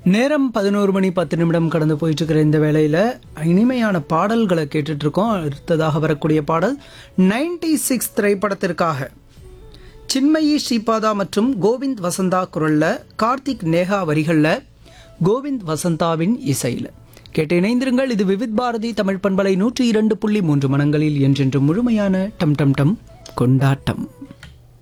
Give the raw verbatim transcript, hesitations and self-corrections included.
நேரம் பதினோரு மணி பத்து நிமிடம் கடந்து போயிட்டு இருக்கிற இந்த வேளையில் இனிமையான பாடல்களை கேட்டுட்டு இருக்கோம். அடுத்ததாக வரக்கூடிய பாடல் நைன்டி சிக்ஸ் திரைப்படத்திற்காக சின்மயி ஸ்ரீபாதா மற்றும் கோவிந்த் வசந்தா குரல்ல, கார்த்திக் நேஹா வரிகளில், கோவிந்த் வசந்தாவின் இசையில் கேட்டு இணைந்திருங்கள். இது விவித் பாரதி தமிழ் பண்பலை நூற்றி இரண்டு புள்ளி மூன்று மனங்களில் என்றென்று முழுமையான டம் டம் டம் கொண்டாட்டம்.